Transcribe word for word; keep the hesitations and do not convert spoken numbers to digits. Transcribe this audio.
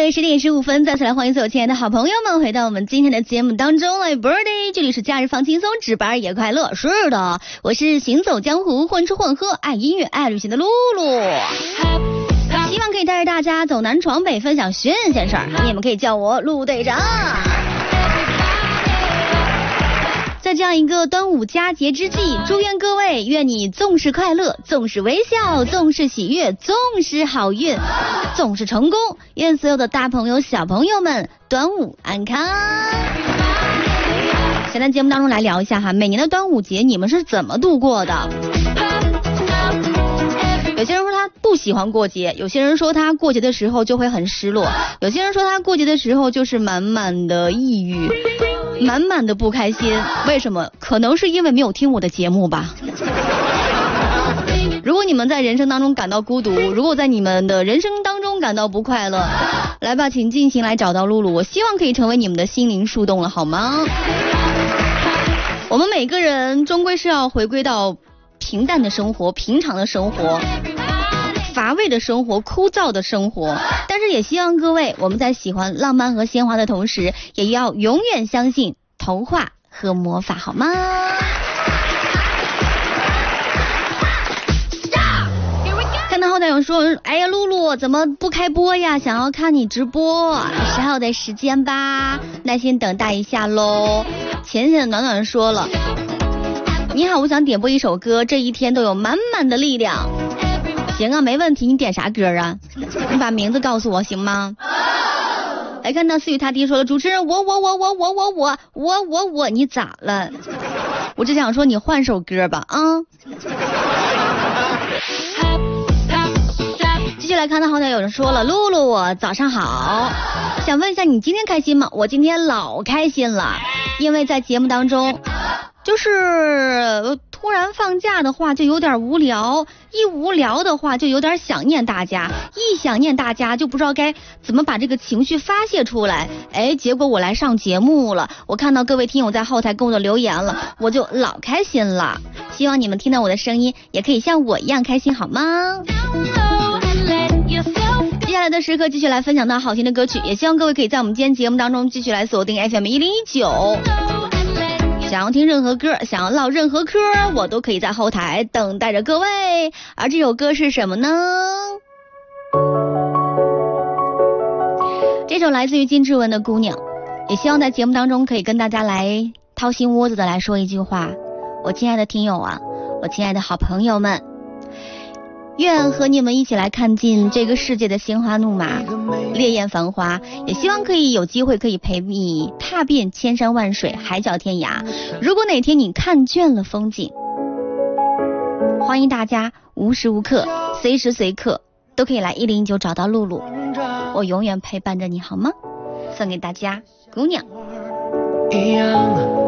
对，十点十五分，再次来欢迎所有亲爱的好朋友们回到我们今天的节目当中来 birthday， 这里是假日放轻松，值班也快乐。是的，我是行走江湖，混吃混喝，爱音乐爱旅行的露露。希望可以带着大家走南闯北，分享新鲜事儿。你们可以叫我陆队长。在这样一个端午佳节之际，祝愿各位，愿你纵是快乐，纵是微笑，纵是喜悦，纵是好运，纵是成功。愿所有的大朋友小朋友们端午安康。先在节目当中来聊一下哈，每年的端午节你们是怎么度过的？有些人说他不喜欢过节，有些人说他过节的时候就会很失落，有些人说他过节的时候就是满满的抑郁，满满的不开心。为什么？可能是因为没有听我的节目吧。如果你们在人生当中感到孤独，如果在你们的人生当中感到不快乐，来吧，请尽情来找到露露，我希望可以成为你们的心灵树洞了，好吗？我们每个人终归是要回归到平淡的生活，平常的生活，乏味的生活，枯燥的生活。但是也希望各位，我们在喜欢浪漫和鲜花的同时，也要永远相信童话和魔法，好吗？看到后台有说，哎呀，露露怎么不开播呀？想要看你直播，稍后的时间吧，耐心等待一下喽。浅浅暖暖说了，你好，我想点播一首歌，这一天都有满满的力量。行啊，没问题，你点啥歌啊？你把名字告诉我行吗？来看到思雨他爹说了，主持人我我我我我我我我我我你咋了？我只想说你换首歌吧啊。继续来看到后台有人说了，露露我早上好，想问一下你今天开心吗？我今天老开心了，因为在节目当中就是突然放假的话就有点无聊，一无聊的话就有点想念大家，一想念大家就不知道该怎么把这个情绪发泄出来。哎，结果我来上节目了，我看到各位听友在后台跟我的留言了，我就老开心了。希望你们听到我的声音也可以像我一样开心，好吗？接下来的时刻继续来分享到好听的歌曲，也希望各位可以在我们今天节目当中继续来锁定 F M 一零一九。想要听任何歌，想要唠任何嗑，我都可以在后台等待着各位。而这首歌是什么呢？这首来自于金志文的《姑娘》，也希望在节目当中可以跟大家来掏心窝子的来说一句话。我亲爱的听友啊，我亲爱的好朋友们，愿和你们一起来看尽这个世界的鲜花怒马，烈焰繁华，也希望可以有机会可以陪你踏遍千山万水，海角天涯。如果哪天你看倦了风景，欢迎大家无时无刻随时随刻都可以来一零一九找到露露，我永远陪伴着你，好吗？送给大家姑娘一样